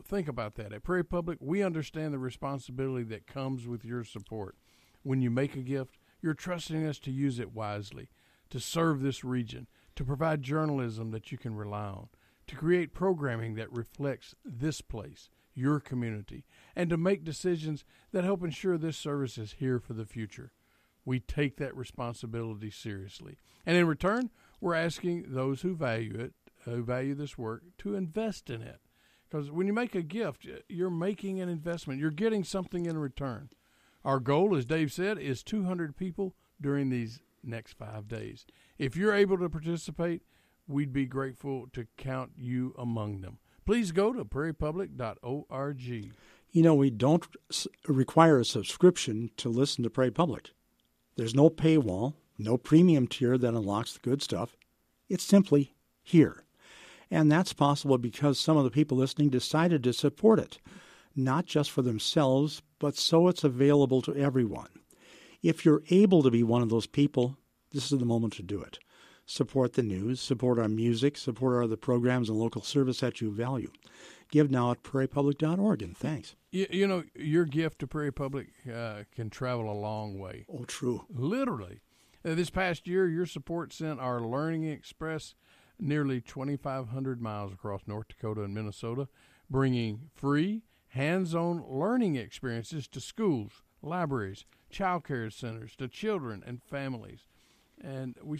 think about that. At Prairie Public, we understand the responsibility that comes with your support. When you make a gift, you're trusting us to use it wisely, to serve this region, to provide journalism that you can rely on, to create programming that reflects this place, your community, and to make decisions that help ensure this service is here for the future. We take that responsibility seriously. And in return, we're asking those who value it, who value this work, to invest in it. Because when you make a gift, you're making an investment. You're getting something in return. Our goal, as Dave said, is 200 people during these next 5 days. If you're able to participate, we'd be grateful to count you among them. Please go to prairiepublic.org. You know, we don't require a subscription to listen to Prairie Public. There's no paywall, no premium tier that unlocks the good stuff. It's simply here. And that's possible because some of the people listening decided to support it, not just for themselves, but so it's available to everyone. If you're able to be one of those people, this is the moment to do it. Support the news, support our music, support our other programs and local service that you value. Give now at prairiepublic.org, and thanks. You know, your gift to Prairie Public can travel a long way. Oh, true. Literally. This past year, your support sent our Learning Express nearly 2,500 miles across North Dakota and Minnesota, bringing free, hands-on learning experiences to schools, libraries, child care centers, to children and families. And we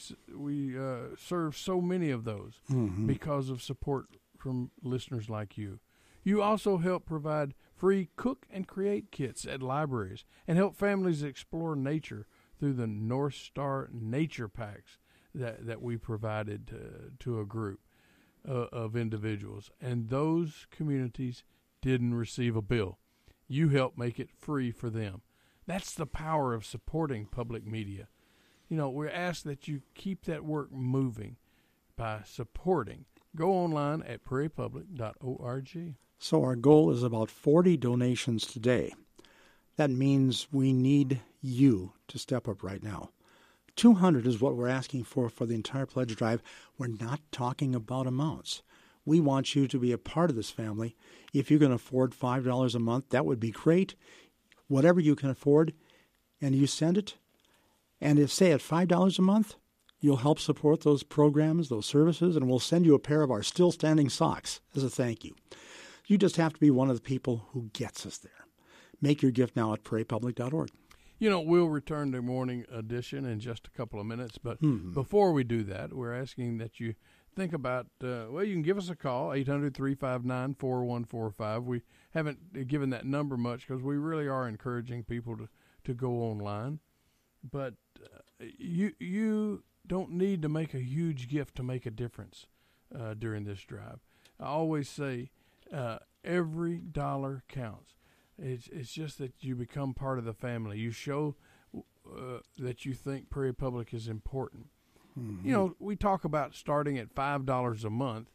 serve so many of those because of support from listeners like you. You also help provide free cook and create kits at libraries and help families explore nature through the North Star Nature Packs that we provided to a group of individuals. And those communities didn't receive a bill. You helped make it free for them. That's the power of supporting public media. You know, we ask that you keep that work moving by supporting. Go online at prairiepublic.org. So our goal is about 40 donations today. That means we need you to step up right now. 200 is what we're asking for the entire pledge drive. We're not talking about amounts. We want you to be a part of this family. If you can afford $5 a month, that would be great. Whatever you can afford, and you send it. And if, say, at $5 a month, you'll help support those programs, those services, and we'll send you a pair of our still standing socks as a thank you. You just have to be one of the people who gets us there. Make your gift now at prairiepublic.org. You know, we'll return to Morning Edition in just a couple of minutes, but before we do that, we're asking that you think about, you can give us a call, 800-359-4145. We haven't given that number much because we really are encouraging people to go online. But you don't need to make a huge gift to make a difference during this drive. I always say every dollar counts. It's just that you become part of the family. You show that you think Prairie Public is important. Mm-hmm. You know, we talk about starting at $5 a month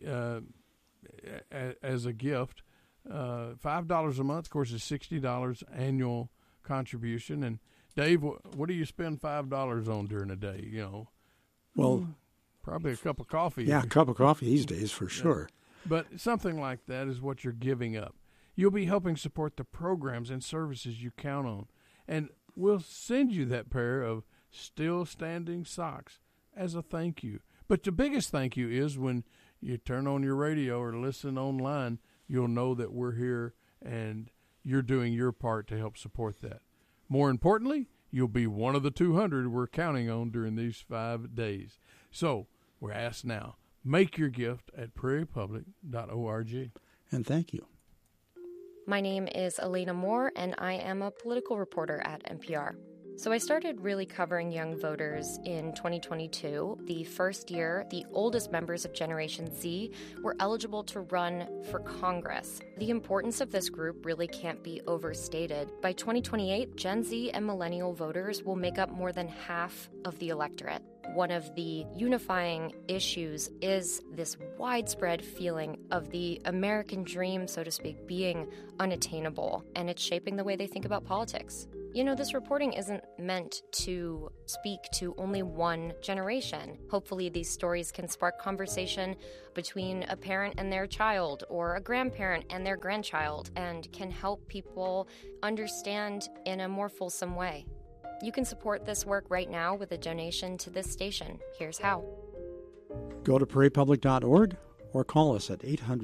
as a gift. $5 a month, of course, is $60 annual contribution. And Dave, what do you spend $5 on during a day? You know, well, probably a cup of coffee. Yeah, a cup of coffee these days for sure. But something like that is what you're giving up. You'll be helping support the programs and services you count on. And we'll send you that pair of still standing socks as a thank you. But the biggest thank you is when you turn on your radio or listen online, you'll know that we're here and you're doing your part to help support that. More importantly, you'll be one of the 200 we're counting on during these 5 days. So we're asked now, make your gift at prairiepublic.org. And thank you. My name is Elena Moore, and I am a political reporter at NPR. So I started really covering young voters in 2022, the first year the oldest members of Generation Z were eligible to run for Congress. The importance of this group really can't be overstated. By 2028, Gen Z and millennial voters will make up more than half of the electorate. One of the unifying issues is this widespread feeling of the American dream, so to speak, being unattainable, and it's shaping the way they think about politics. You know, this reporting isn't meant to speak to only one generation. Hopefully, these stories can spark conversation between a parent and their child or a grandparent and their grandchild and can help people understand in a more fulsome way. You can support this work right now with a donation to this station. Here's how. Go to prairiepublic.org or call us at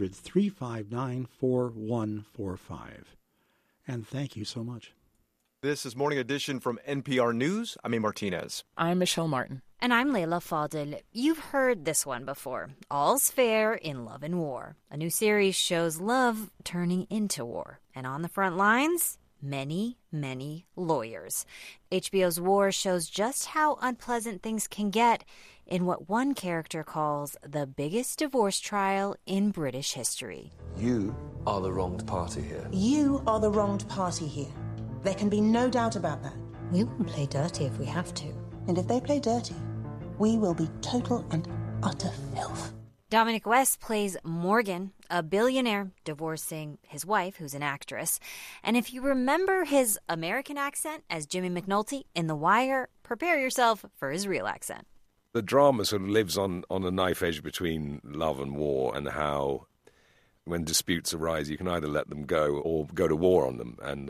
800-359-4145. And thank you so much. This is Morning Edition from NPR News. I'm A. Martinez. I'm Michelle Martin. And I'm Layla Fadel. You've heard this one before. All's fair in love and war. A new series shows love turning into war. And on the front lines, many, many lawyers. HBO's War shows just how unpleasant things can get in what one character calls the biggest divorce trial in British history. You are the wronged party here. You are the wronged party here. There can be no doubt about that. We will play dirty if we have to. And if they play dirty, we will be total and utter filth. Dominic West plays Morgan, a billionaire divorcing his wife, who's an actress. And if you remember his American accent as Jimmy McNulty in The Wire, prepare yourself for his real accent. The drama sort of lives on a knife edge between love and war, and how when disputes arise, you can either let them go or go to war on them. And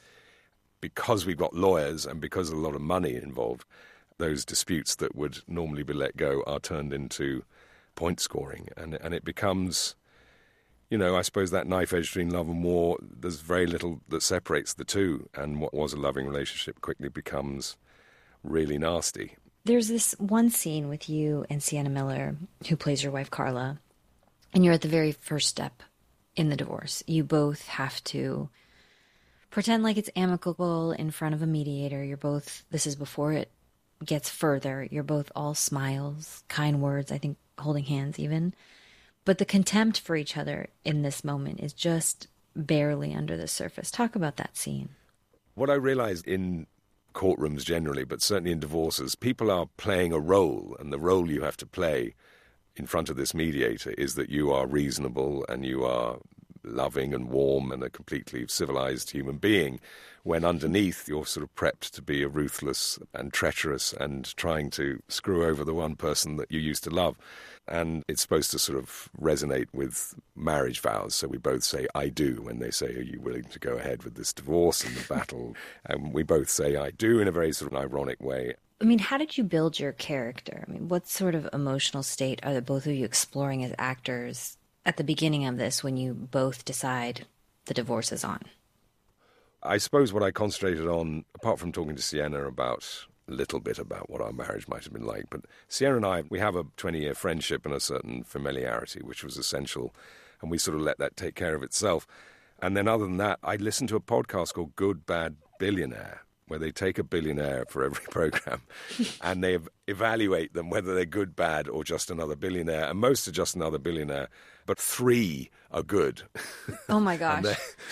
because we've got lawyers and because there's a lot of money involved, those disputes that would normally be let go are turned into point scoring. And it becomes, you know, I suppose that knife edge between love and war, there's very little that separates the two. And what was a loving relationship quickly becomes really nasty. There's this one scene with you and Sienna Miller, who plays your wife, Carla, and you're at the very first step in the divorce. You both have to pretend like it's amicable in front of a mediator. You're both, this is before it gets further, you're both all smiles, kind words, I think holding hands even. But the contempt for each other in this moment is just barely under the surface. Talk about that scene. What I realized in courtrooms generally, but certainly in divorces, people are playing a role, and the role you have to play in front of this mediator is that you are reasonable and you are loving and warm and a completely civilized human being, when underneath you're sort of prepped to be a ruthless and treacherous and trying to screw over the one person that you used to love. And it's supposed to sort of resonate with marriage vows. So we both say, I do, when they say, are you willing to go ahead with this divorce and the battle? And we both say, I do, in a very sort of ironic way. I mean, how did you build your character? I mean, what sort of emotional state are the both of you exploring as actors at the beginning of this when you both decide the divorce is on? I suppose what I concentrated on, apart from talking to Sienna about a little bit about what our marriage might have been like, but Sienna and I, we have a 20-year friendship and a certain familiarity, which was essential, and we sort of let that take care of itself. And then other than that, I listened to a podcast called Good, Bad, Billionaire, where they take a billionaire for every program and they evaluate them, whether they're good, bad, or just another billionaire. And most are just another billionaire, but 3 are good. Oh, my gosh.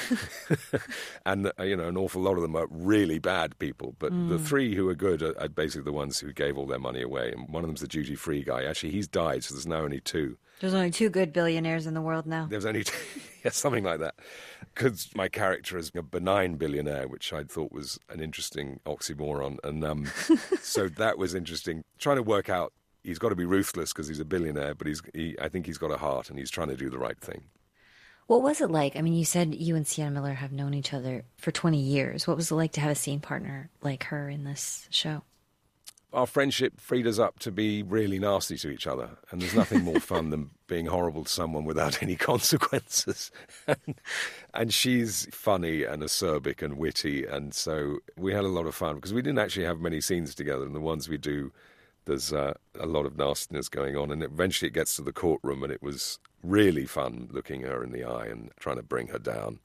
and you know, an awful lot of them are really bad people. But the 3 who are good are basically the ones who gave all their money away. And one of them's the duty-free guy. Actually, he's died, so there's now only 2. There's only 2 good billionaires in the world now. There's only 2. Yeah, something like that. Because my character is a benign billionaire, which I thought was an interesting oxymoron. And so that was interesting. Trying to work out, he's got to be ruthless because he's a billionaire, but I think he's got a heart and he's trying to do the right thing. What was it like? I mean, you said you and Sienna Miller have known each other for 20 years. What was it like to have a scene partner like her in this show? Our friendship freed us up to be really nasty to each other. And there's nothing more fun than being horrible to someone without any consequences. And she's funny and acerbic and witty. And so we had a lot of fun because we didn't actually have many scenes together. And the ones we do, there's a lot of nastiness going on. And eventually it gets to the courtroom and it was really fun looking her in the eye and trying to bring her down.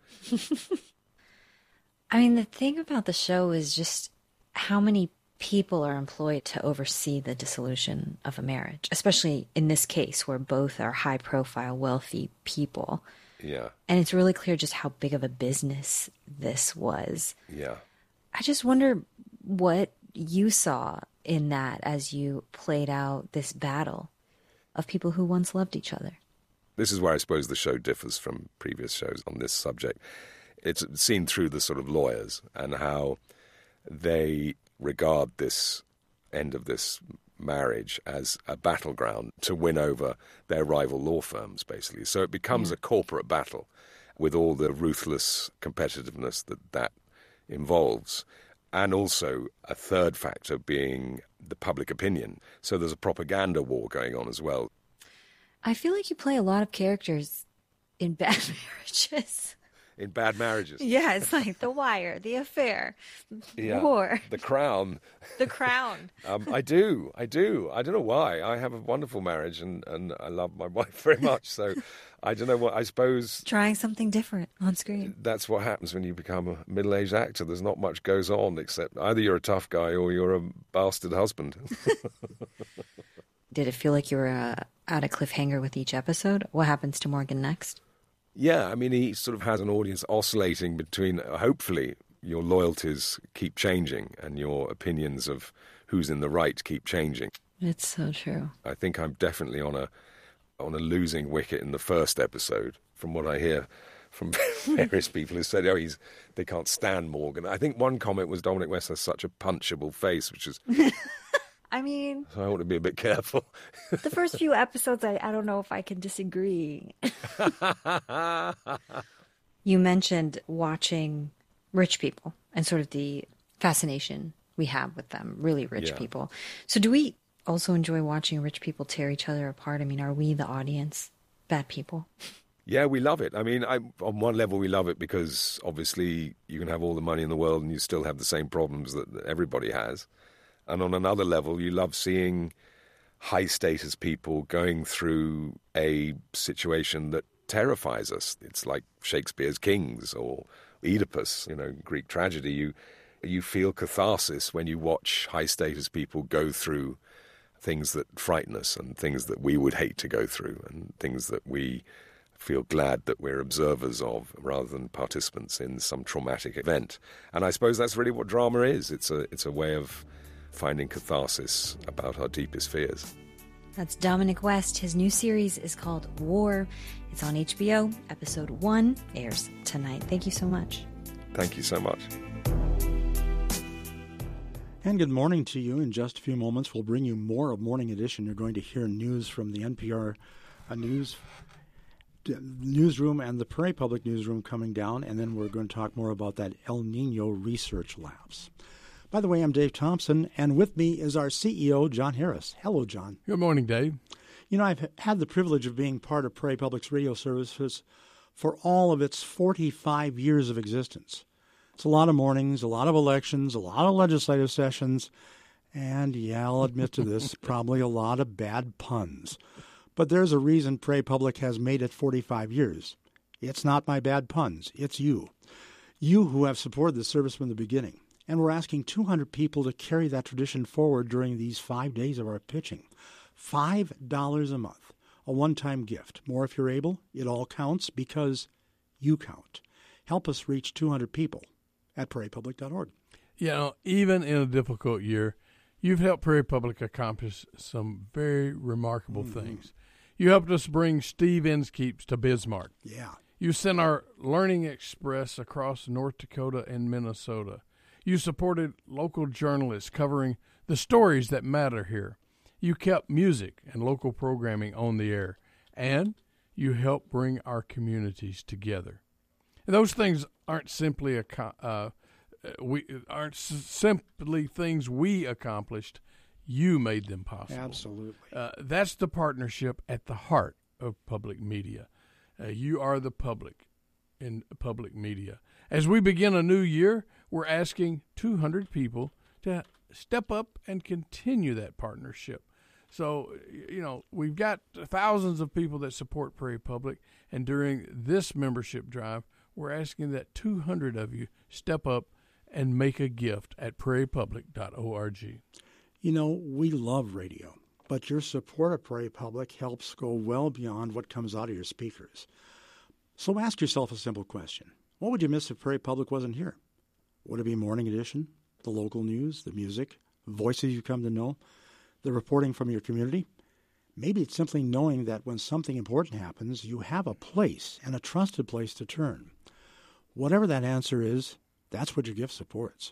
I mean, the thing about the show is just how many people are employed to oversee the dissolution of a marriage, especially in this case where both are high-profile, wealthy people. Yeah. And it's really clear just how big of a business this was. Yeah. I just wonder what you saw in that as you played out this battle of people who once loved each other. This is where I suppose the show differs from previous shows on this subject. It's seen through the sort of lawyers and how they regard this end of this marriage as a battleground to win over their rival law firms, basically. So it becomes a corporate battle with all the ruthless competitiveness that involves. And also a third factor being the public opinion. So there's a propaganda war going on as well. I feel like you play a lot of characters in bad marriages. In bad marriages. Yeah, it's like The Wire, The Affair, War. The Crown. The Crown. I do. I don't know why. I have a wonderful marriage and I love my wife very much. So I don't know what, I suppose... Trying something different on screen. That's what happens when you become a middle-aged actor. There's not much goes on except either you're a tough guy or you're a bastard husband. Did it feel like you were at a cliffhanger with each episode? What happens to Morgan next? Yeah, I mean, he sort of has an audience oscillating between, hopefully, your loyalties keep changing and your opinions of who's in the right keep changing. It's so true. I think I'm definitely on a losing wicket in the first episode, from what I hear from various people who said, they can't stand Morgan. I think one comment was Dominic West has such a punchable face, which is... I mean... So I want to be a bit careful. The first few episodes, I don't know if I can disagree. You mentioned watching rich people and sort of the fascination we have with them, really rich people. So do we also enjoy watching rich people tear each other apart? I mean, are we, the audience, bad people? Yeah, we love it. I mean, on one level, we love it because obviously you can have all the money in the world and you still have the same problems that everybody has. And on another level, you love seeing high-status people going through a situation that terrifies us. It's like Shakespeare's Kings or Oedipus, Greek tragedy. You feel catharsis when you watch high-status people go through things that frighten us and things that we would hate to go through and things that we feel glad that we're observers of rather than participants in some traumatic event. And I suppose that's really what drama is. It's a way of finding catharsis about our deepest fears. That's Dominic West. His new series is called War. It's on HBO. Episode 1 airs tonight. Thank you so much. Thank you so much. And good morning to you. In just a few moments, we'll bring you more of Morning Edition. You're going to hear news from the NPR newsroom and the Prairie Public newsroom coming down, and then we're going to talk more about that El Nino research labs. By the way, I'm Dave Thompson, and with me is our CEO, John Harris. Hello, John. Good morning, Dave. I've had the privilege of being part of Prairie Public's radio services for all of its 45 years of existence. It's a lot of mornings, a lot of elections, a lot of legislative sessions, and, I'll admit to this, probably a lot of bad puns. But there's a reason Prairie Public has made it 45 years. It's not my bad puns. It's you. You who have supported the service from the beginning. And we're asking 200 people to carry that tradition forward during these 5 days of our pitching. $5 a month, a one-time gift. More if you're able. It all counts because you count. Help us reach 200 people at prairiepublic.org. Even in a difficult year, you've helped Prairie Public accomplish some very remarkable things. You helped us bring Steve Inskeeps to Bismarck. Yeah. You sent our Learning Express across North Dakota and Minnesota. You supported local journalists covering the stories that matter here. You kept music and local programming on the air. And you helped bring our communities together. And those things aren't simply things we accomplished. You made them possible. Absolutely. That's the partnership at the heart of public media. You are the public in public media. As we begin a new year, we're asking 200 people to step up and continue that partnership. So, we've got thousands of people that support Prairie Public, and during this membership drive, we're asking that 200 of you step up and make a gift at prairiepublic.org. We love radio, but your support of Prairie Public helps go well beyond what comes out of your speakers. So ask yourself a simple question. What would you miss if Prairie Public wasn't here? Would it be Morning Edition, the local news, the music, voices you come to know, the reporting from your community? Maybe it's simply knowing that when something important happens, you have a place and a trusted place to turn. Whatever that answer is, that's what your gift supports.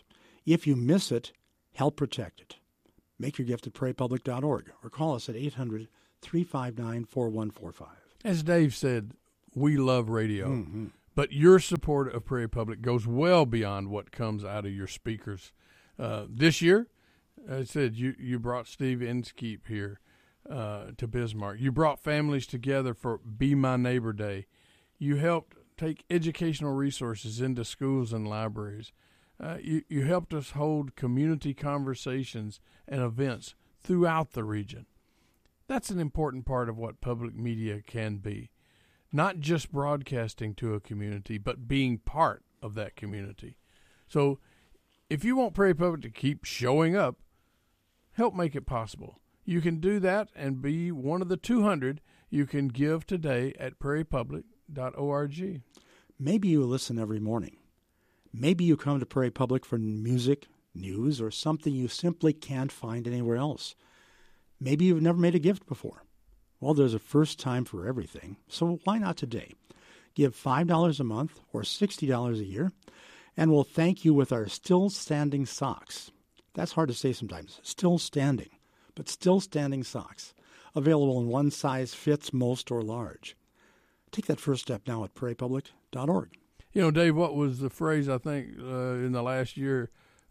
If you miss it, help protect it. Make your gift at prairiepublic.org or call us at 800-359-4145. As Dave said, we love radio, but your support of Prairie Public goes well beyond what comes out of your speakers. This year, I said you brought Steve Inskeep here to Bismarck. You brought families together for Be My Neighbor Day. You helped take educational resources into schools and libraries. You helped us hold community conversations and events throughout the region. That's an important part of what public media can be. Not just broadcasting to a community, but being part of that community. So if you want Prairie Public to keep showing up, help make it possible. You can do that and be one of the 200 you can give today at prairiepublic.org. Maybe you listen every morning. Maybe you come to Prairie Public for music, news, or something you simply can't find anywhere else. Maybe you've never made a gift before. Well, there's a first time for everything, so why not today? Give $5 a month or $60 a year, and we'll thank you with our Still Standing socks. That's hard to say sometimes. Still standing, but still standing socks. Available in one size fits most or large. Take that first step now at prairiepublic.org. You know, Dave, what was the phrase, I think, in the last year?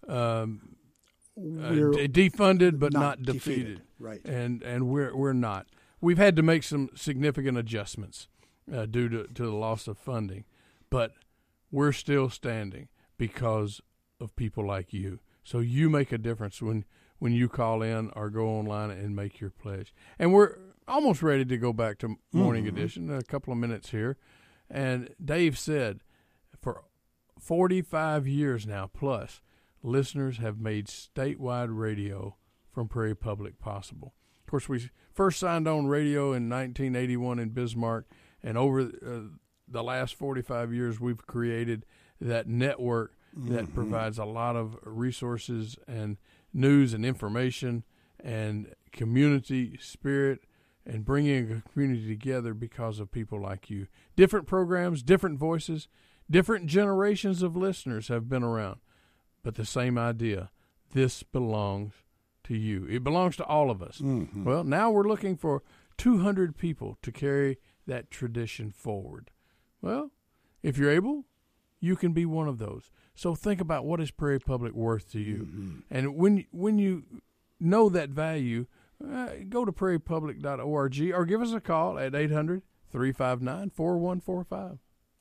Defunded but not defeated. Right. And we're not. We've had to make some significant adjustments due to the loss of funding, but we're still standing because of people like you. So you make a difference when you call in or go online and make your pledge. And we're almost ready to go back to Morning Edition, a couple of minutes here. And Dave said for 45 years now plus, listeners have made statewide radio from Prairie Public possible. Of course, we first signed on radio in 1981 in Bismarck, and over the last 45 years, we've created that network that provides a lot of resources and news and information and community spirit and bringing a community together because of people like you. Different programs, different voices, different generations of listeners have been around, but the same idea. This belongs to you. It belongs to all of us. Well, now we're looking for 200 people to carry that tradition forward. Well, if you're able, you can be one of those. So think about what is Prairie Public worth to you. And when you know that value, go to prairiepublic.org or give us a call at 800-359-4145.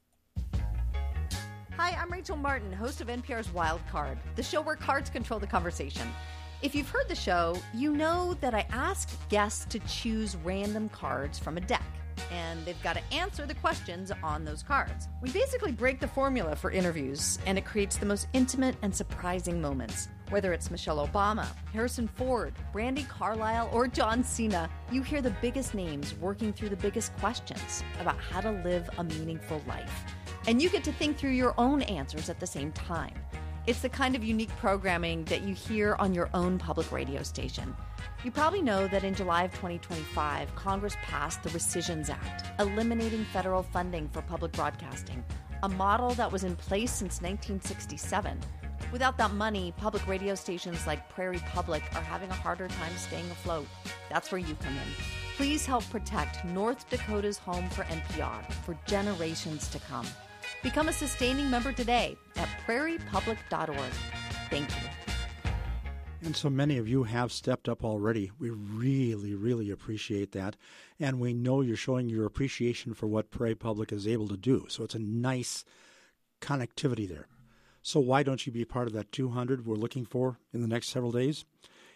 Hi, I'm Rachel Martin, host of NPR's Wild Card, the show where cards control the conversation. If you've heard the show, you know that I ask guests to choose random cards from a deck, and they've got to answer the questions on those cards. We basically break the formula for interviews, and it creates the most intimate and surprising moments. Whether it's Michelle Obama, Harrison Ford, Brandi Carlile, or John Cena, you hear the biggest names working through the biggest questions about how to live a meaningful life. And you get to think through your own answers at the same time. It's the kind of unique programming that you hear on your own public radio station. You probably know that in July of 2025, Congress passed the Rescissions Act, eliminating federal funding for public broadcasting, a model that was in place since 1967. Without that money, public radio stations like Prairie Public are having a harder time staying afloat. That's where you come in. Please help protect North Dakota's home for NPR for generations to come. Become a sustaining member today at prairiepublic.org. Thank you. And so many of you have stepped up already. We really, really appreciate that. And we know you're showing your appreciation for what Prairie Public is able to do. So it's a nice connectivity there. So why don't you be part of that 200 we're looking for in the next several days?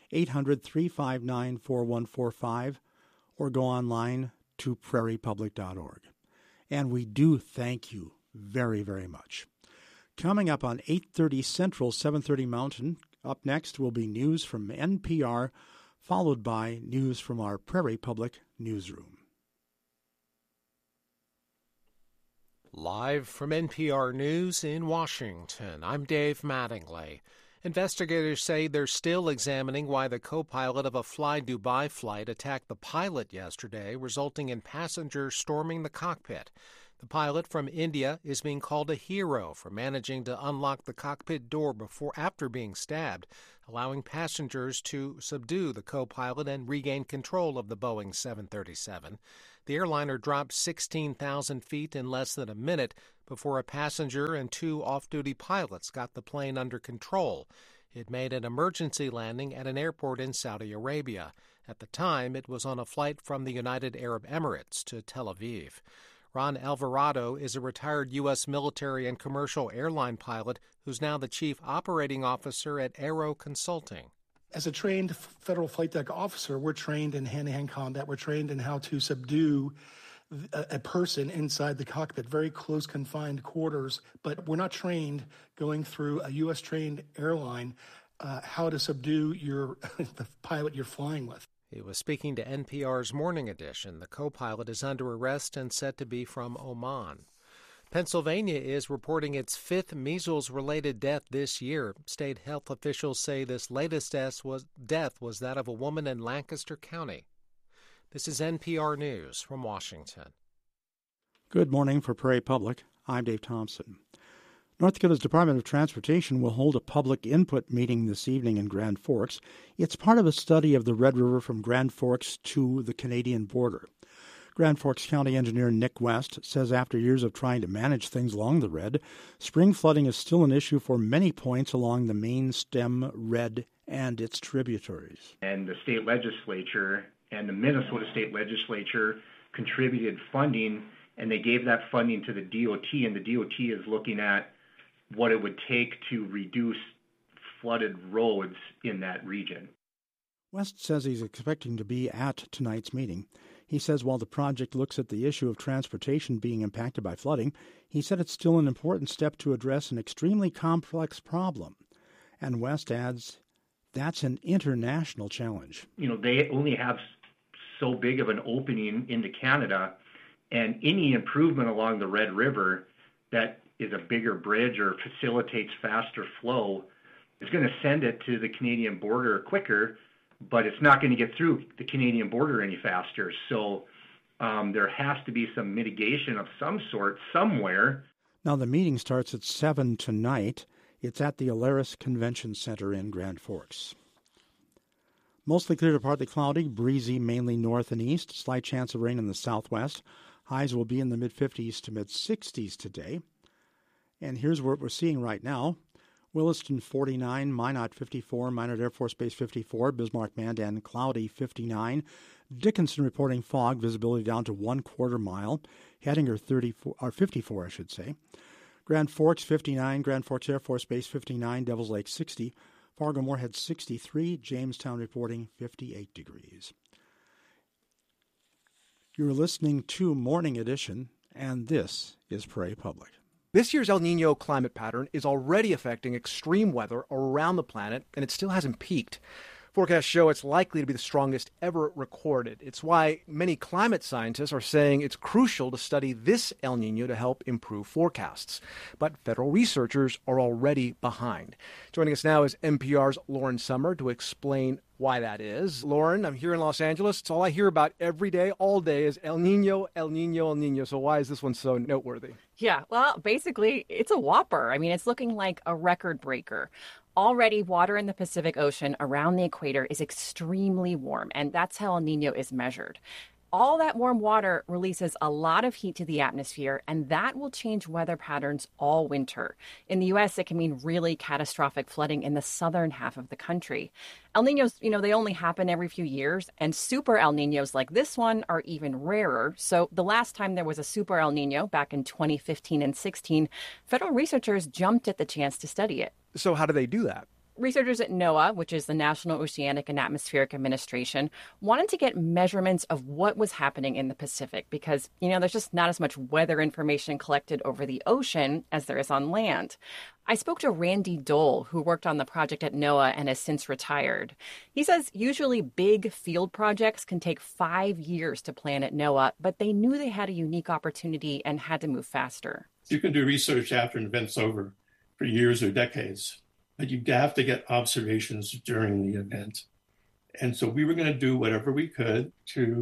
800-359-4145 or go online to prairiepublic.org. And we do thank you very, very much. Coming up on 8:30 Central, 7:30 Mountain, up next will be news from NPR, followed by news from our Prairie Public newsroom. Live from NPR News in Washington, I'm Dave Mattingly. Investigators say they're still examining why the co-pilot of a Fly Dubai flight attacked the pilot yesterday, resulting in passengers storming the cockpit. The pilot from India is being called a hero for managing to unlock the cockpit door after being stabbed, allowing passengers to subdue the co-pilot and regain control of the Boeing 737. The airliner dropped 16,000 feet in less than a minute before a passenger and 2 off-duty pilots got the plane under control. It made an emergency landing at an airport in Saudi Arabia. At the time, it was on a flight from the United Arab Emirates to Tel Aviv. Ron Alvarado is a retired U.S. military and commercial airline pilot who's now the chief operating officer at Aero Consulting. As a trained federal flight deck officer, we're trained in hand-to-hand combat. We're trained in how to subdue a person inside the cockpit, very close confined quarters, but we're not trained going through a U.S. trained airline how to subdue the pilot you're flying with. He was speaking to NPR's Morning Edition. The co-pilot is under arrest and said to be from Oman. Pennsylvania is reporting its 5th measles-related death this year. State health officials say this latest death was that of a woman in Lancaster County. This is NPR News from Washington. Good morning for Prairie Public. I'm Dave Thompson. North Dakota's Department of Transportation will hold a public input meeting this evening in Grand Forks. It's part of a study of the Red River from Grand Forks to the Canadian border. Grand Forks County Engineer Nick West says after years of trying to manage things along the Red, spring flooding is still an issue for many points along the main stem Red and its tributaries. And the state legislature and the Minnesota State Legislature contributed funding, and they gave that funding to the DOT, and the DOT is looking at what it would take to reduce flooded roads in that region. West says he's expecting to be at tonight's meeting. He says while the project looks at the issue of transportation being impacted by flooding, he said it's still an important step to address an extremely complex problem. And West adds, that's an international challenge. They only have so big of an opening into Canada, and any improvement along the Red River that is a bigger bridge or facilitates faster flow is going to send it to the Canadian border quicker, but it's not going to get through the Canadian border any faster. So there has to be some mitigation of some sort somewhere. Now, the meeting starts at 7 tonight. It's at the Alaris Convention Center in Grand Forks. Mostly clear to partly cloudy, breezy mainly north and east, slight chance of rain in the southwest. Highs will be in the mid-50s to mid-60s today. And here's what we're seeing right now. Williston 49, Minot 54, Minot Air Force Base 54, Bismarck Mandan cloudy 59. Dickinson reporting fog, visibility down to 1/4 mile. Hettinger 54, I should say. Grand Forks 59, Grand Forks Air Force Base 59, Devils Lake 60. Fargo-Moorhead 63, Jamestown reporting 58 degrees. You're listening to Morning Edition, and this is Prairie Public. This year's El Niño climate pattern is already affecting extreme weather around the planet, and it still hasn't peaked. Forecasts show it's likely to be the strongest ever recorded. It's why many climate scientists are saying it's crucial to study this El Niño to help improve forecasts. But federal researchers are already behind. Joining us now is NPR's Lauren Sommer to explain why that is. Lauren, I'm here in Los Angeles. It's all I hear about every day, all day is El Niño, El Niño, El Niño. So why is this one so noteworthy? Yeah, well, basically, it's a whopper. I mean, it's looking like a record breaker. Already, water in the Pacific Ocean around the equator is extremely warm, and that's how El Niño is measured. All that warm water releases a lot of heat to the atmosphere, and that will change weather patterns all winter. In the U.S., it can mean really catastrophic flooding in the southern half of the country. El Niños, they only happen every few years, and super El Niños like this one are even rarer. So the last time there was a super El Niño, back in 2015 and 16, federal researchers jumped at the chance to study it. So how do they do that? Researchers at NOAA, which is the National Oceanic and Atmospheric Administration, wanted to get measurements of what was happening in the Pacific because, there's just not as much weather information collected over the ocean as there is on land. I spoke to Randy Dole, who worked on the project at NOAA and has since retired. He says usually big field projects can take 5 years to plan at NOAA, but they knew they had a unique opportunity and had to move faster. You can do research after an event's over for years or decades, but you have to get observations during the event. And so we were going to do whatever we could to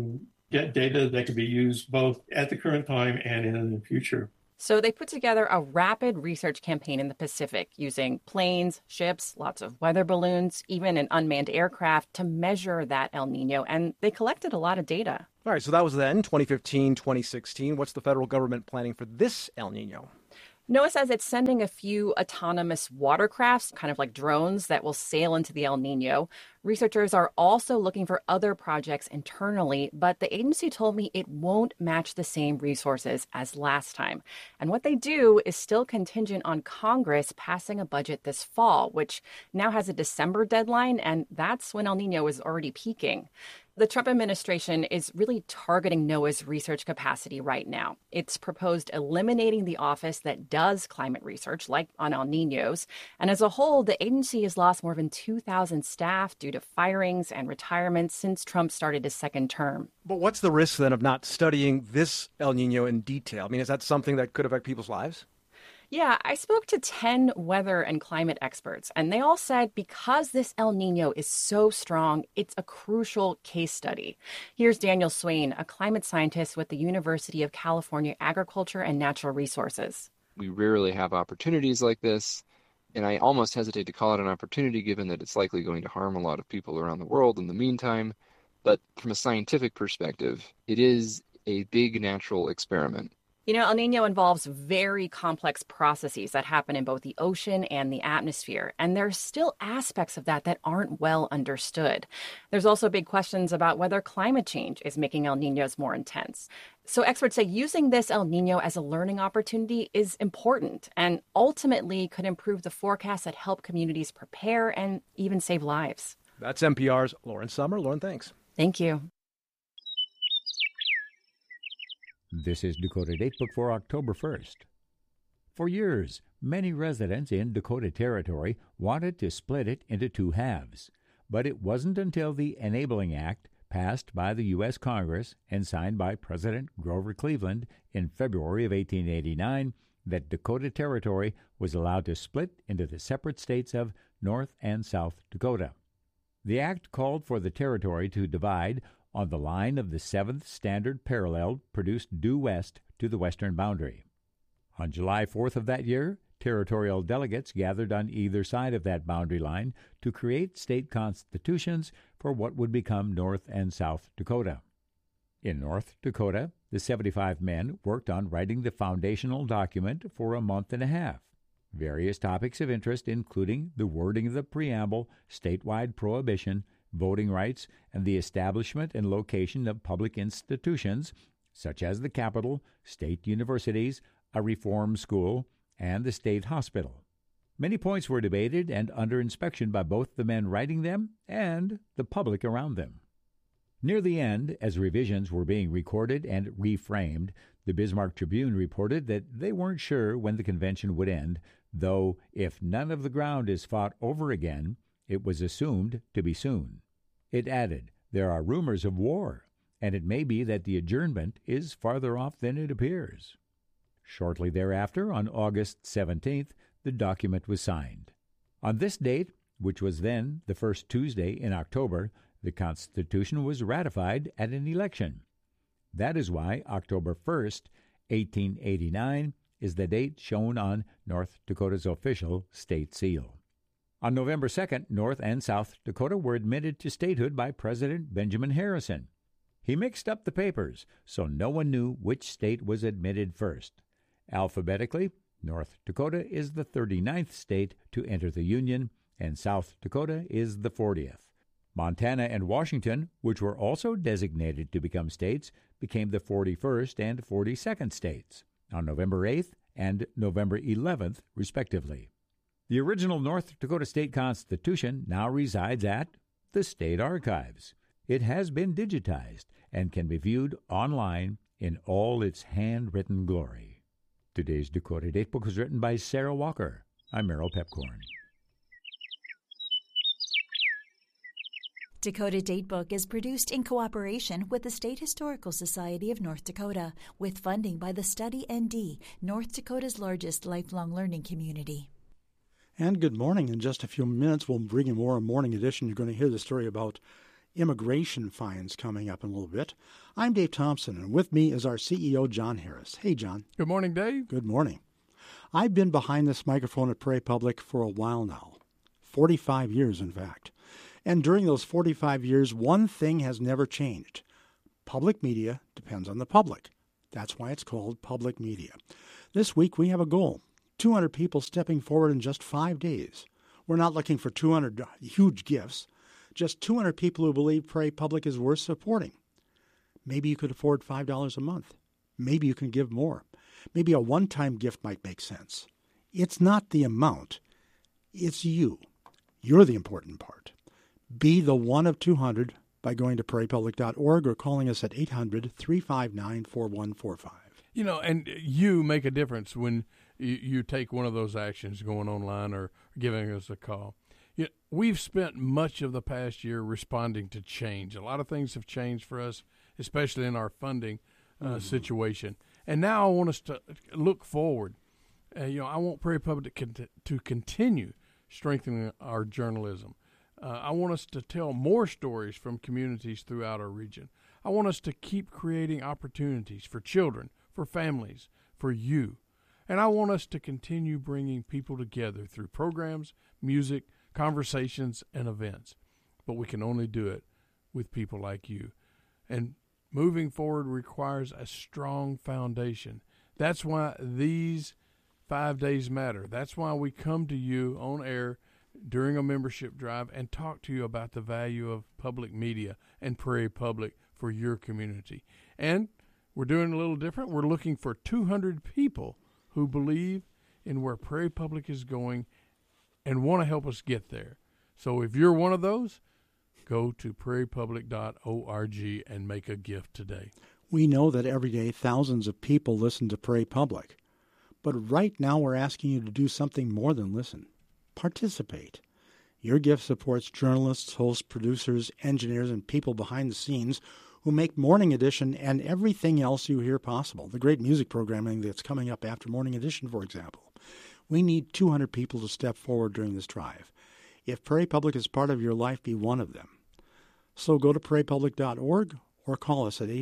get data that can be used both at the current time and in the future. So they put together a rapid research campaign in the Pacific using planes, ships, lots of weather balloons, even an unmanned aircraft to measure that El Nino, and they collected a lot of data. All right, so that was then, 2015, 2016. What's the federal government planning for this El Nino? NOAA says it's sending a few autonomous watercrafts, kind of like drones, that will sail into the El Nino. Researchers are also looking for other projects internally, but the agency told me it won't match the same resources as last time. And what they do is still contingent on Congress passing a budget this fall, which now has a December deadline, and that's when El Nino is already peaking. The Trump administration is really targeting NOAA's research capacity right now. It's proposed eliminating the office that does climate research, like on El Niños. And as a whole, the agency has lost more than 2,000 staff due to firings and retirements since Trump started his second term. But what's the risk then of not studying this El Nino in detail? I mean, is that something that could affect people's lives? Yeah, I spoke to 10 weather and climate experts, and they all said because this El Nino is so strong, it's a crucial case study. Here's Daniel Swain, a climate scientist with the University of California Agriculture and Natural Resources. We rarely have opportunities like this, and I almost hesitate to call it an opportunity given that it's likely going to harm a lot of people around the world in the meantime. But from a scientific perspective, it is a big natural experiment. You know, El Nino involves very complex processes that happen in both the ocean and the atmosphere, and there are still aspects of that aren't well understood. There's also big questions about whether climate change is making El Ninos more intense. So experts say using this El Nino as a learning opportunity is important and ultimately could improve the forecasts that help communities prepare and even save lives. That's NPR's Lauren Sommer. Lauren, thanks. Thank you. This is Dakota Datebook for October 1st. For years, many residents in Dakota Territory wanted to split it into two halves, but it wasn't until the Enabling Act, passed by the U.S. Congress and signed by President Grover Cleveland in February of 1889, that Dakota Territory was allowed to split into the separate states of North and South Dakota. The act called for the territory to divide on the line of the 7th Standard Parallel produced due west to the western boundary. On July 4th of that year, territorial delegates gathered on either side of that boundary line to create state constitutions for what would become North and South Dakota. In North Dakota, the 75 men worked on writing the foundational document for a month and a half. Various topics of interest, including the wording of the preamble, statewide prohibition, voting rights, and the establishment and location of public institutions, such as the Capitol, state universities, a reform school, and the state hospital. Many points were debated and under inspection by both the men writing them and the public around them. Near the end, as revisions were being recorded and reframed, the Bismarck Tribune reported that they weren't sure when the convention would end, though if none of the ground is fought over again, it was assumed to be soon. It added, there are rumors of war, and it may be that the adjournment is farther off than it appears. Shortly thereafter, on August 17th, the document was signed. On this date, which was then the first Tuesday in October, the Constitution was ratified at an election. That is why October 1st, 1889, is the date shown on North Dakota's official state seal. On November 2nd, North and South Dakota were admitted to statehood by President Benjamin Harrison. He mixed up the papers, so no one knew which state was admitted first. Alphabetically, North Dakota is the 39th state to enter the Union, and South Dakota is the 40th. Montana and Washington, which were also designated to become states, became the 41st and 42nd states on November 8th and November 11th, respectively. The original North Dakota State Constitution now resides at the State Archives. It has been digitized and can be viewed online in all its handwritten glory. Today's Dakota Datebook was written by Sarah Walker. I'm Merrill Pepcorn. Dakota Datebook is produced in cooperation with the State Historical Society of North Dakota, with funding by the Study ND, North Dakota's largest lifelong learning community. And good morning. In just a few minutes, we'll bring you more a morning edition. You're going to hear the story about immigration fines coming up in a little bit. I'm Dave Thompson, and with me is our CEO, John Harris. Hey, John. Good morning, Dave. Good morning. I've been behind this microphone at Prairie Public for a while now, 45 years, in fact. And during those 45 years, one thing has never changed. Public media depends on the public. That's why it's called public media. This week, we have a goal, 200 people stepping forward in just 5 days. We're not looking for 200 huge gifts, just 200 people who believe Prairie Public is worth supporting. Maybe you could afford $5 a month. Maybe you can give more. Maybe a one-time gift might make sense. It's not the amount. It's you. You're the important part. Be the one of 200 by going to prairiepublic.org or calling us at 800-359-4145. You know, and you make a difference when you take one of those actions, going online or giving us a call. We've spent much of the past year responding to change. A lot of things have changed for us, especially in our funding situation. And now I want us to look forward. I want Prairie Public to continue strengthening our journalism. I want us to tell more stories from communities throughout our region. I want us to keep creating opportunities for children, for families, for you. And I want us to continue bringing people together through programs, music, conversations, and events. But we can only do it with people like you. And moving forward requires a strong foundation. That's why these 5 days matter. That's why we come to you on air during a membership drive and talk to you about the value of public media and Prairie Public for your community. And we're doing a little different. We're looking for 200 people who believe in where Prairie Public is going and want to help us get there. So if you're one of those, go to prairiepublic.org and make a gift today. We know that every day thousands of people listen to Prairie Public. But right now we're asking you to do something more than listen. Participate. Your gift supports journalists, hosts, producers, engineers, and people behind the scenes who make Morning Edition and everything else you hear possible. The great music programming that's coming up after Morning Edition, for example. We need 200 people to step forward during this drive. If Prairie Public is part of your life, be one of them. So go to prairiepublic.org or call us at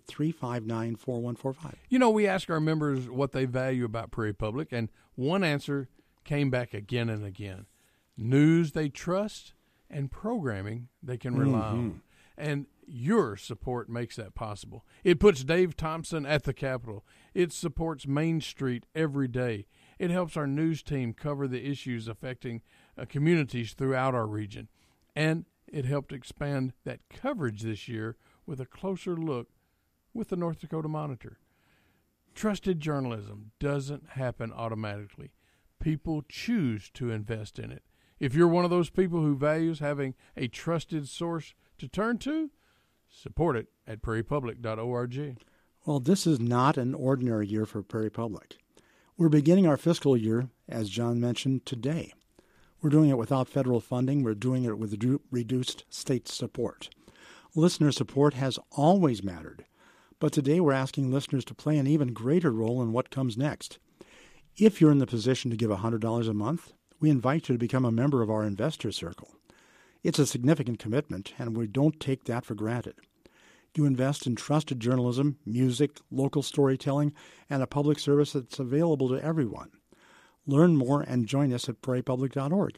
800-359-4145. We ask our members what they value about Prairie Public, and one answer came back again and again. News they trust and programming they can rely on. And your support makes that possible. It puts Dave Thompson at the Capitol. It supports Main Street every day. It helps our news team cover the issues affecting communities throughout our region. And it helped expand that coverage this year with a closer look with the North Dakota Monitor. Trusted journalism doesn't happen automatically. People choose to invest in it. If you're one of those people who values having a trusted source to turn to, support it at prairiepublic.org. Well, this is not an ordinary year for Prairie Public. We're beginning our fiscal year, as John mentioned, today. We're doing it without federal funding. We're doing it with reduced state support. Listener support has always mattered, but today we're asking listeners to play an even greater role in what comes next. If you're in the position to give $100 a month, we invite you to become a member of our investor circle. It's a significant commitment, and we don't take that for granted. You invest in trusted journalism, music, local storytelling, and a public service that's available to everyone. Learn more and join us at prairiepublic.org.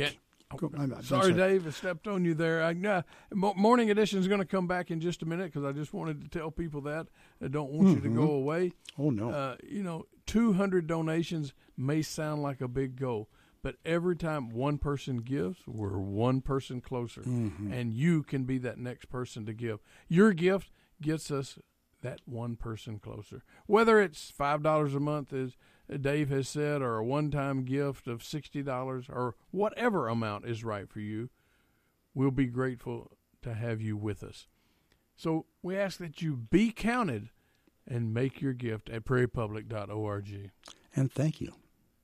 Sorry, Dave, I stepped on you there. Morning Edition is going to come back in just a minute because I just wanted to tell people that. I don't want you to go away. Oh, no. 200 donations may sound like a big goal, but every time one person gives, we're one person closer, and you can be that next person to give. Your gift gets us that one person closer. Whether it's $5 a month, as Dave has said, or a one-time gift of $60, or whatever amount is right for you, we'll be grateful to have you with us. So we ask that you be counted and make your gift at prairiepublic.org. And thank you.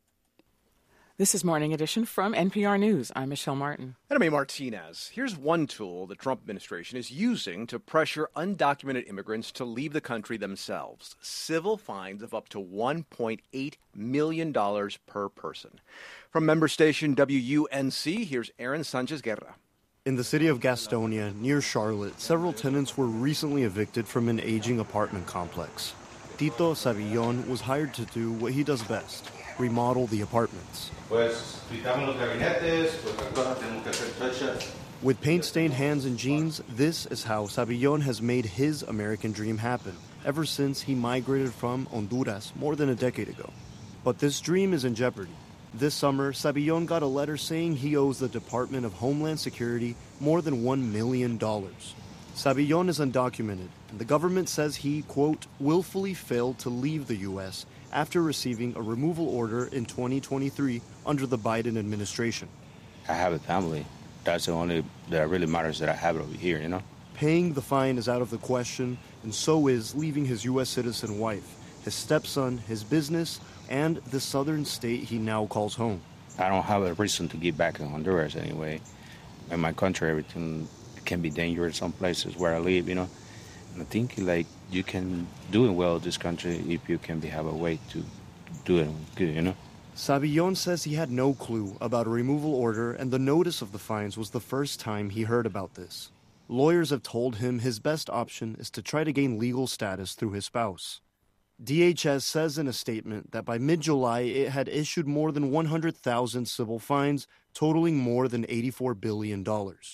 This is Morning Edition from NPR News. I'm Michelle Martin. And I'm A. Martinez. Here's one tool the Trump administration is using to pressure undocumented immigrants to leave the country themselves. Civil fines of up to $1.8 million per person. From member station WUNC, here's Aaron Sanchez-Guerra. In the city of Gastonia, near Charlotte, several tenants were recently evicted from an aging apartment complex. Tito Savillon was hired to do what he does best, remodel the apartments. With paint-stained hands and jeans, this is how Savillon has made his American dream happen, ever since he migrated from Honduras more than a decade ago. But this dream is in jeopardy. This summer, Savillon got a letter saying he owes the Department of Homeland Security more than $1 million. Savillon is undocumented, and the government says he, quote, willfully failed to leave the U.S. after receiving a removal order in 2023 under the Biden administration. I have a family. That's the only that really matters, that I have it over here, you know? Paying the fine is out of the question, and so is leaving his U.S. citizen wife, his stepson, his business, and the southern state he now calls home. I don't have a reason to get back in Honduras anyway. In my country, everything can be dangerous some places where I live, you know? And I think, like, you can do it well in this country if you can have a way to do it good, you know? Savillon says he had no clue about a removal order, and the notice of the fines was the first time he heard about this. Lawyers have told him his best option is to try to gain legal status through his spouse. DHS says in a statement that by mid-July it had issued more than 100,000 civil fines, totaling more than $84 billion.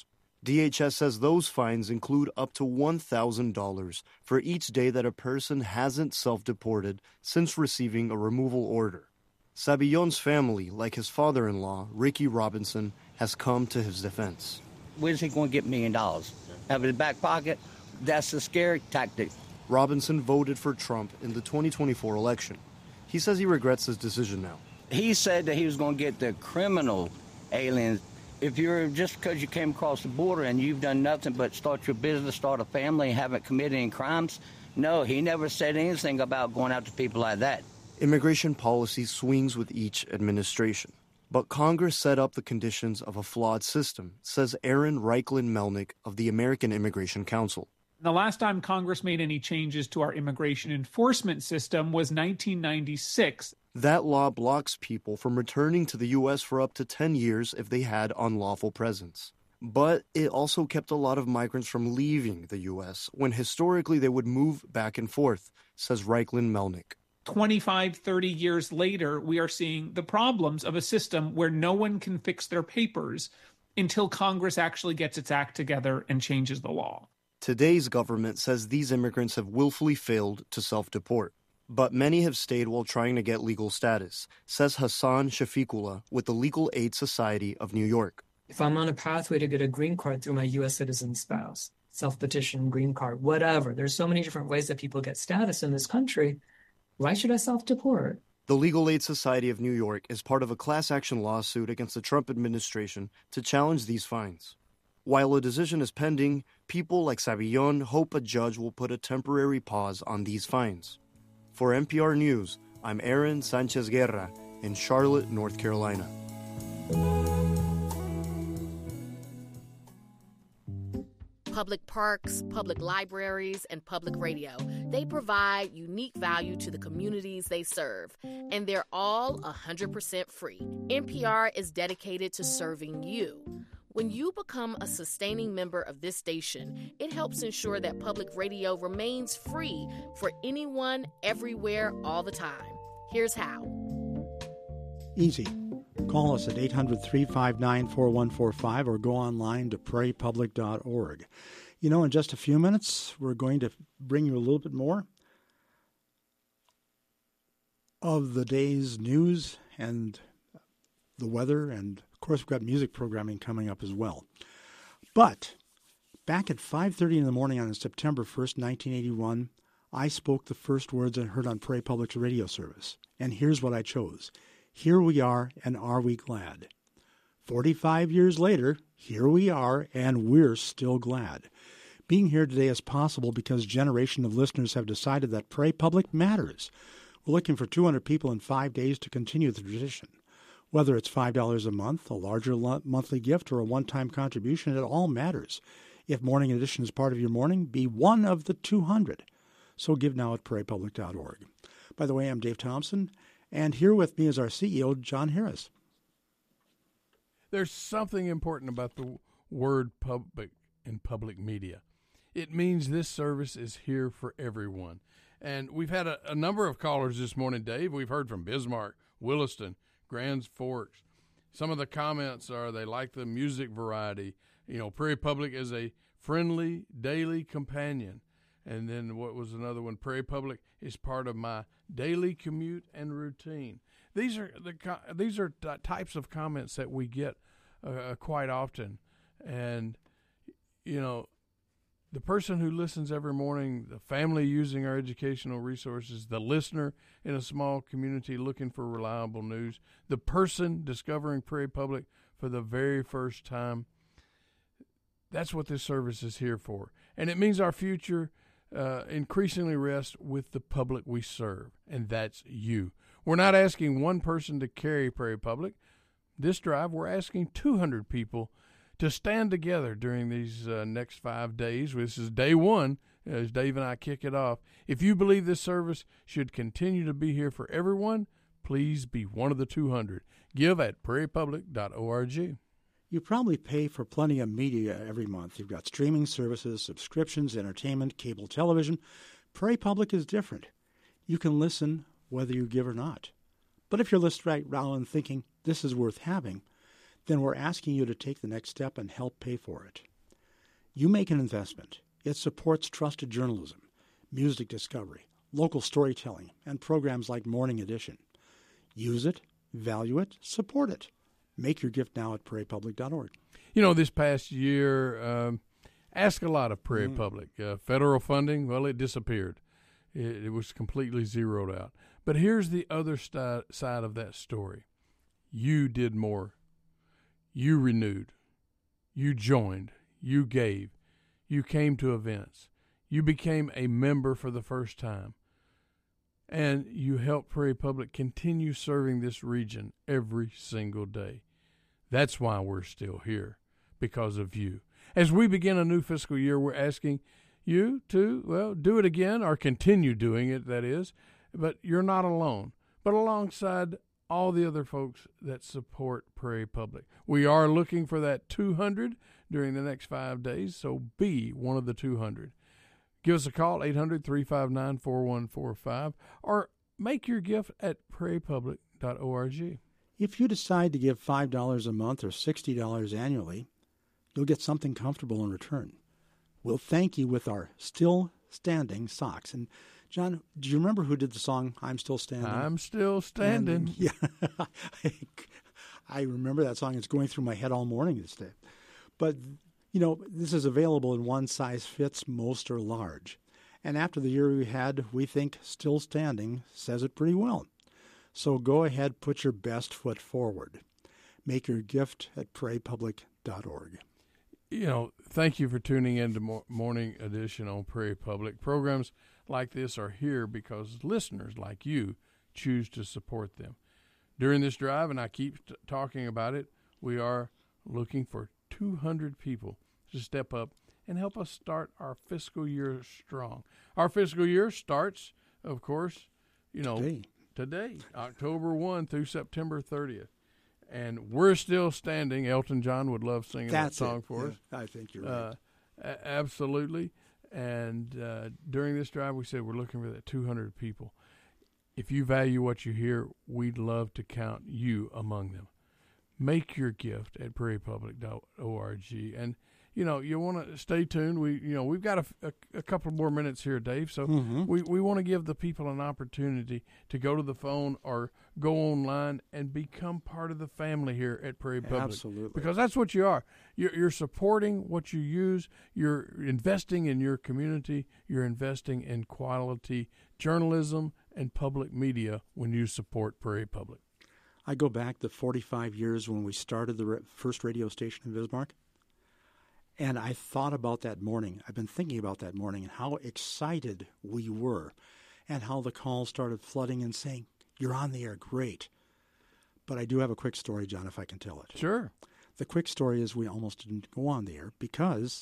DHS says those fines include up to $1,000 for each day that a person hasn't self-deported since receiving a removal order. Savillon's family, like his father-in-law, Ricky Robinson, has come to his defense. Where's he going to get $1 million? Out of his back pocket? That's a scary tactic. Robinson voted for Trump in the 2024 election. He says he regrets his decision now. He said that he was going to get the criminal aliens. If you're just because you came across the border and you've done nothing but start your business, start a family, and haven't committed any crimes, no, he never said anything about going after people like that. Immigration policy swings with each administration. But Congress set up the conditions of a flawed system, says Aaron Reichlin-Melnick of the American Immigration Council. The last time Congress made any changes to our immigration enforcement system was 1996. That law blocks people from returning to the U.S. for up to 10 years if they had unlawful presence. But it also kept a lot of migrants from leaving the U.S. when historically they would move back and forth, says Reichlin-Melnick. 25, 30 years later, we are seeing the problems of a system where no one can fix their papers until Congress actually gets its act together and changes the law. Today's government says these immigrants have willfully failed to self-deport. But many have stayed while trying to get legal status, says Hassan Shafiqullah with the Legal Aid Society of New York. If I'm on a pathway to get a green card through my U.S. citizen spouse, self-petition, green card, whatever, there's so many different ways that people get status in this country. Why should I self-deport? The Legal Aid Society of New York is part of a class action lawsuit against the Trump administration to challenge these fines. While a decision is pending, people like Savillon hope a judge will put a temporary pause on these fines. For NPR News, I'm Aaron Sanchez Guerra in Charlotte, North Carolina. Public parks, public libraries, and public radio. They provide unique value to the communities they serve, and they're all 100% free. NPR is dedicated to serving you. When you become a sustaining member of this station, it helps ensure that public radio remains free for anyone, everywhere, all the time. Here's how. Easy. Call us at 800-359-4145 or go online to praypublic.org. You know, in just a few minutes, we're going to bring you a little bit more of the day's news and the weather, and of course we've got music programming coming up as well. But back at 5:30 in the morning on September 1st, 1981, I spoke the first words I heard on Prairie Public's radio service, and here's what I chose. Here we are, and are we glad? 45 years later, here we are, and we're still glad. Being here today is possible because a generation of listeners have decided that Prairie Public matters. We're looking for 200 people in 5 days to continue the tradition. Whether it's $5 a month, a larger monthly gift, or a one-time contribution, it all matters. If Morning Edition is part of your morning, be one of the 200. So give now at prairepublic.org. By the way, I'm Dave Thompson, and here with me is our CEO, John Harris. There's something important about the word public in public media. It means this service is here for everyone. And we've had a number of callers this morning, Dave. We've heard from Bismarck, Williston, Grand Forks. Some of the comments are they like the music variety. Prairie Public is a friendly daily companion. And then what was another one? Prairie Public is part of my daily commute and routine. These are types of comments that we get quite often. And, the person who listens every morning, the family using our educational resources, the listener in a small community looking for reliable news, the person discovering Prairie Public for the very first time, that's what this service is here for. And it means our future increasingly rests with the public we serve, and that's you. We're not asking one person to carry Prairie Public. This drive, we're asking 200 people to stand together during these next 5 days. This is day one, as Dave and I kick it off. If you believe this service should continue to be here for everyone, please be one of the 200. Give at prairiepublic.org. You probably pay for plenty of media every month. You've got streaming services, subscriptions, entertainment, cable television. Prairie Public is different. You can listen whether you give or not. But if you're listening right now and thinking this is worth having, then we're asking you to take the next step and help pay for it. You make an investment. It supports trusted journalism, music discovery, local storytelling, and programs like Morning Edition. Use it, value it, support it. Make your gift now at prairiepublic.org. This past year, ask a lot of Prairie Public. Federal funding, well, it disappeared. It was completely zeroed out. But here's the other side of that story. You did more. You renewed, you joined, you gave, you came to events, you became a member for the first time, and you helped Prairie Public continue serving this region every single day. That's why we're still here, because of you. As we begin a new fiscal year, we're asking you to, do it again, or continue doing it, that is, but you're not alone, but alongside all the other folks that support Prairie Public. We are looking for that 200 during the next 5 days, so be one of the 200. Give us a call, 800-359-4145, or make your gift at prairiepublic.org. If you decide to give $5 a month or $60 annually, you'll get something comfortable in return. We'll thank you with our Still Standing socks. And John, do you remember who did the song, I'm Still Standing? I'm Still Standing. Yeah, I remember that song. It's going through my head all morning this day. But, this is available in one size fits most or large. And after the year we had, we think Still Standing says it pretty well. So go ahead, put your best foot forward. Make your gift at prairiepublic.org. Thank you for tuning in to Morning Edition on Prairie Public. Programs like this are here because listeners like you choose to support them. During this drive, and I keep talking about it, we are looking for 200 people to step up and help us start our fiscal year strong. Our fiscal year starts, of course, today, October 1 through September 30th. And we're still standing. Elton John would love singing that song for us. I think you're right. Absolutely. And during this drive, we said we're looking for that 200 people. If you value what you hear, we'd love to count you among them. Make your gift at prairiepublic.org. And, you want to stay tuned. We've got a couple more minutes here, Dave. So we want to give the people an opportunity to go to the phone or go online and become part of the family here at Prairie Public. Absolutely. Because that's what you are. You're supporting what you use. You're investing in your community. You're investing in quality journalism and public media when you support Prairie Public. I go back to 45 years when we started the first radio station in Bismarck. And I thought about that morning. I've been thinking about that morning and how excited we were and how the calls started flooding and saying, you're on the air, great. But I do have a quick story, John, if I can tell it. Sure. The quick story is we almost didn't go on the air because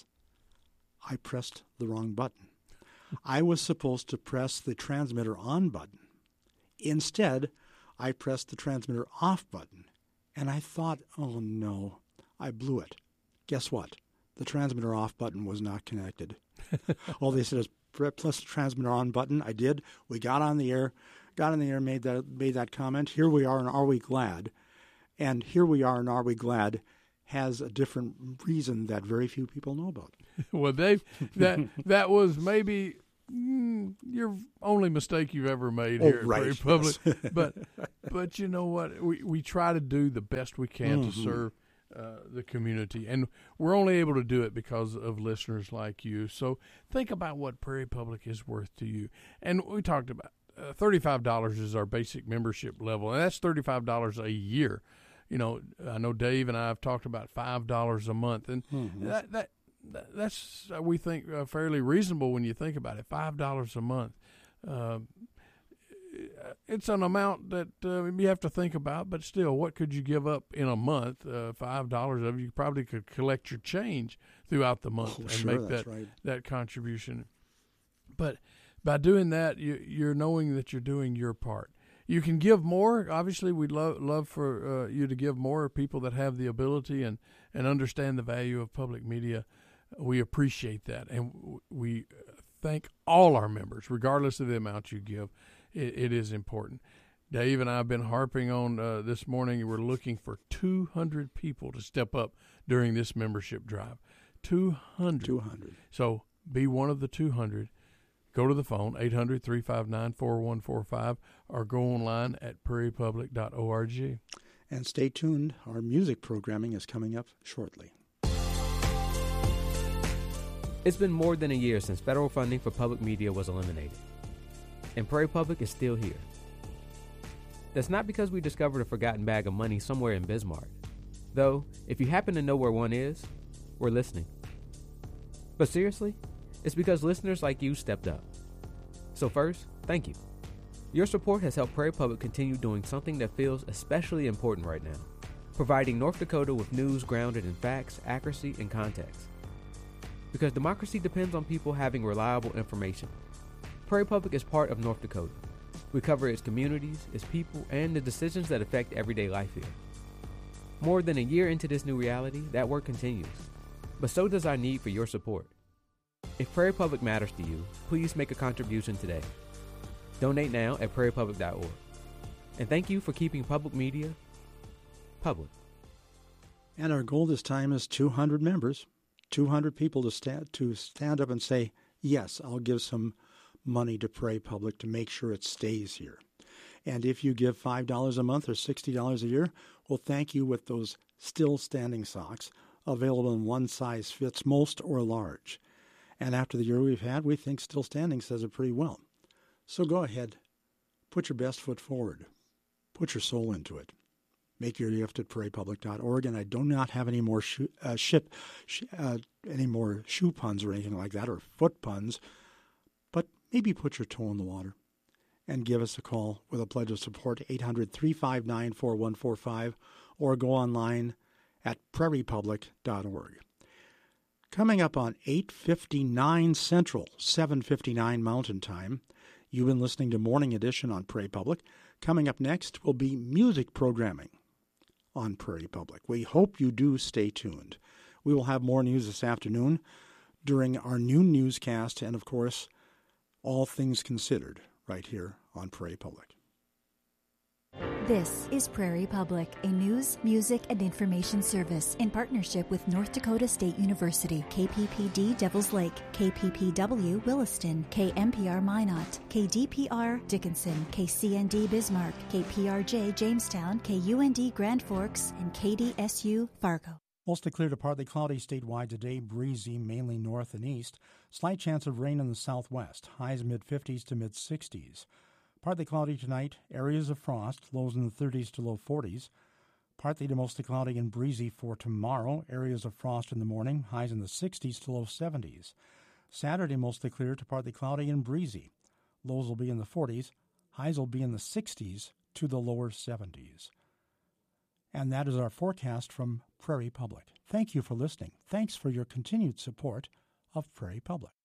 I pressed the wrong button. I was supposed to press the transmitter on button. Instead, I pressed the transmitter off button. And I thought, oh no, I blew it. Guess what? The transmitter off button was not connected. All they said is plus the transmitter on button. I did. We got on the air, made that comment. Here we are, and are we glad? And here we are, and are we glad? Has a different reason that very few people know about. Well, Dave, that was maybe your only mistake you've ever made here at Prairie Public. Yes. but you know what? We try to do the best we can to serve the community, and we're only able to do it because of listeners like you. So think about what Prairie Public is worth to you. And we talked about $35 is our basic membership level, and that's $35 a year. You know, I know Dave and I have talked about $5 a month, and that's we think fairly reasonable when you think about it. $5 a month. It's an amount that you have to think about, but still, what could you give up in a month? $5 of you probably could collect your change throughout the month and make that contribution. But by doing that, you're knowing that you're doing your part. You can give more. Obviously, we'd love for you to give more. People that have the ability and understand the value of public media, we appreciate that. And we thank all our members, regardless of the amount you give. It is important. Dave and I have been harping on this morning. We're looking for 200 people to step up during this membership drive. 200. So be one of the 200. Go to the phone, 800-359-4145, or go online at prairiepublic.org. And stay tuned. Our music programming is coming up shortly. It's been more than a year since federal funding for public media was eliminated, and Prairie Public is still here. That's not because we discovered a forgotten bag of money somewhere in Bismarck. Though, if you happen to know where one is, we're listening. But seriously, it's because listeners like you stepped up. So first, thank you. Your support has helped Prairie Public continue doing something that feels especially important right now, providing North Dakota with news grounded in facts, accuracy, and context. Because democracy depends on people having reliable information. Prairie Public is part of North Dakota. We cover its communities, its people, and the decisions that affect everyday life here. More than a year into this new reality, that work continues. But so does our need for your support. If Prairie Public matters to you, please make a contribution today. Donate now at prairiepublic.org. And thank you for keeping public media public. And our goal this time is 200 members, 200 people to stand up and say, yes, I'll give some money to Prairie Public to make sure it stays here. And if you give $5 a month or $60 a year, we'll thank you with those still standing socks available in one size fits most or large. And after the year we've had, we think Still Standing says it pretty well. So go ahead, put your best foot forward, put your soul into it. Make your gift at prairiepublic.org. And I do not have any more shoe puns or anything like that, or foot puns, but maybe put your toe in the water and give us a call with a pledge of support, 800-359-4145, or go online at prairiepublic.org. Coming up on 8:59 Central, 7:59 Mountain Time, you've been listening to Morning Edition on Prairie Public. Coming up next will be music programming on Prairie Public. We hope you do stay tuned. We will have more news this afternoon during our noon newscast and, of course, All Things Considered right here on Prairie Public. This is Prairie Public, a news, music, and information service in partnership with North Dakota State University, KPPD Devils Lake, KPPW Williston, KMPR Minot, KDPR Dickinson, KCND Bismarck, KPRJ Jamestown, KUND Grand Forks, and KDSU Fargo. Mostly clear to partly cloudy statewide today, breezy mainly north and east. Slight chance of rain in the southwest, highs mid-50s to mid-60s. Partly cloudy tonight, areas of frost, lows in the 30s to low 40s. Partly to mostly cloudy and breezy for tomorrow, areas of frost in the morning, highs in the 60s to low 70s. Saturday, mostly clear to partly cloudy and breezy. Lows will be in the 40s, highs will be in the 60s to the lower 70s. And that is our forecast from Prairie Public. Thank you for listening. Thanks for your continued support of Prairie Public.